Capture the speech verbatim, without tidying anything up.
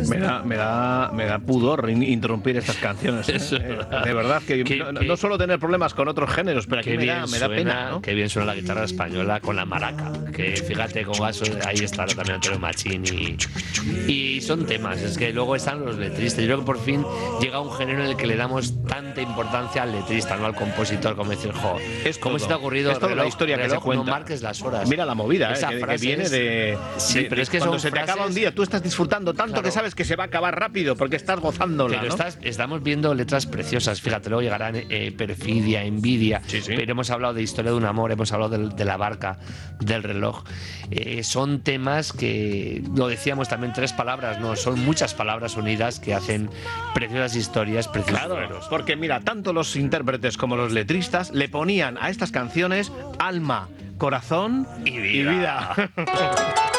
Me da, me da, me da pudor in- interrumpir estas canciones. ¿eh? Eso. Eh, de verdad que Qué- no, qué- no suelo tener problemas con otros géneros, pero aquí Qué me bien, da, me da suena, pena, ¿no? qué bien suena la guitarra española con la maraca. Que fíjate cómo va eso, ahí está también Antonio Machín y, y son temas. Es que luego están los letristas. Yo creo que por fin llega un género en el que le damos tanta importancia al letrista, no al compositor, como decir, jo, Es ¿cómo todo. se te ha ocurrido? Es toda la reloj, historia que se reloj, cuenta. No marques las horas. Mira la movida, ¿eh? Esa que, que frase viene es- de, Sí, de- pero de es que cuando son se te acaba frases- un día, tú estás disfrutando tanto Claro. que sabes que se va a acabar rápido porque estás gozándola, Pero ¿no? estás, estamos viendo letras preciosas, fíjate, luego llegarán eh, perfidia, envidia, Sí, sí. pero hemos hablado de historia de un amor, hemos hablado del- de, la barca, del reloj. Eh, son temas que, lo decíamos también, tres palabras, no, son muchas palabras unidas que hacen preciosas historias, preciosos Claro, boleros. porque mira, tanto los intérpretes como los letristas le ponían a estas canciones alma, corazón Y vida. y vida.